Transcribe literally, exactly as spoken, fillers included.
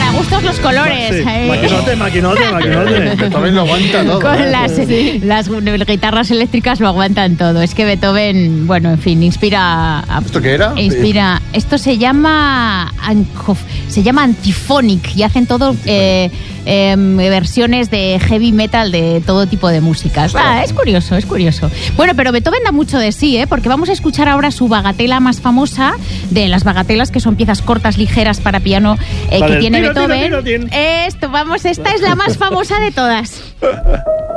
para gustos los colores. Sí. Eh. Maquinote, maquinote, maquinote. Beethoven lo aguanta todo. Con ¿eh? las, las guitarras eléctricas lo aguantan todo. Es que Beethoven, bueno, en fin, inspira... A, ¿Esto qué era? Inspira... Esto se llama... Se llama Antiphonic y hacen todo... Eh, eh, versiones de heavy metal de todo tipo de músicas. Ah, es curioso, es curioso. Bueno, pero Beethoven da mucho de sí, ¿eh? Porque vamos a escuchar ahora su bagatela más famosa, de las bagatelas que son piezas cortas, ligeras para piano eh, Vale, que tiene tiro, tiro, Beethoven. tiro, tiro. Esto, vamos, esta es la más famosa de todas.